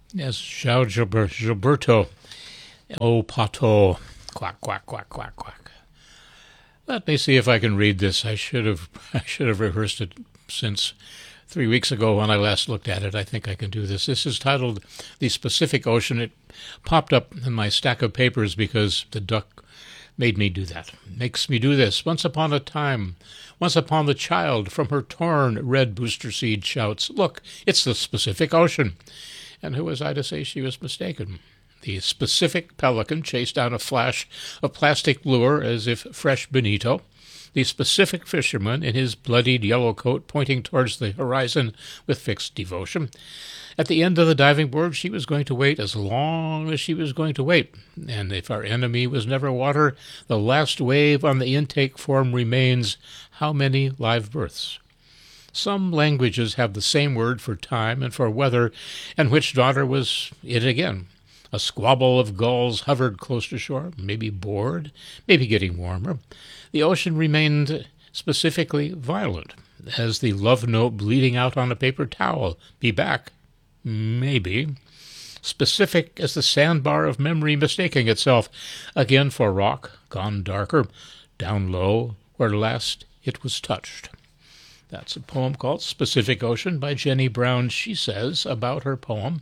Yes, João Gilberto. O pato. Quack, quack, quack, quack, quack. Let me see if I can read this. I should have rehearsed it since 3 weeks ago when I last looked at it. I think I can do this. This is titled The Pacific Ocean. It popped up in my stack of papers because the duck made me do that. Makes me do this. Once upon a time, once upon the child from her torn red booster seed shouts, "Look, it's the Pacific Ocean." And who was I to say she was mistaken? The Pacific pelican chased down a flash of plastic lure as if fresh bonito. The Pacific fisherman in his bloodied yellow coat pointing towards the horizon with fixed devotion. At the end of the diving board she was going to wait as long as she was going to wait, and if our enemy was never water, the last wave on the intake form remains how many live births. Some languages have the same word for time and for weather, and which daughter was it again? A squabble of gulls hovered close to shore, maybe bored, maybe getting warmer. The ocean remained specifically violent, as the love note bleeding out on a paper towel. Be back. Maybe. Specific as the sandbar of memory mistaking itself, again for rock, gone darker, down low, where last it was touched. That's a poem called Pacific Ocean by Jenny Brown. She says about her poem,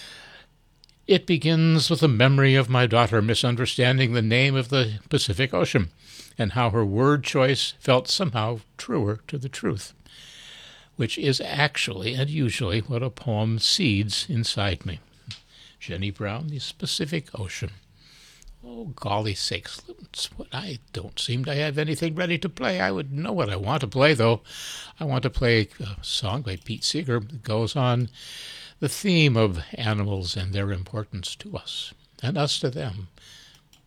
"It begins with the memory of my daughter misunderstanding the name of the Pacific Ocean, and how her word choice felt somehow truer to the truth, which is actually and usually what a poem seeds inside me." Jenny Brown, The Pacific Ocean. Oh, golly sakes, I don't seem to have anything ready to play. I would know what I want to play, though. I want to play a song by Pete Seeger that goes on the theme of animals and their importance to us, and us to them.